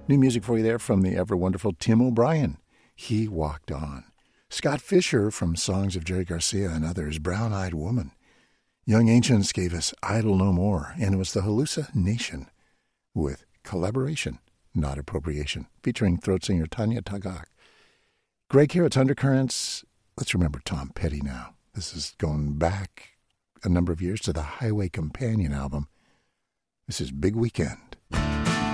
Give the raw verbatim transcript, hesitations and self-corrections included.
New music for you there from the ever-wonderful Tim O'Brien. He Walked On. Scott Fisher from Songs of Jerry Garcia and others, Brown-Eyed Woman. Young Ancients gave us Idle No More, and it was the Halusa Nation with Collaboration, Not Appropriation, featuring throat singer Tanya Tagaq. Greg here, it's Undercurrents. Let's remember Tom Petty now. This is going back a number of years to the Highway Companion album. This is Big Weekend.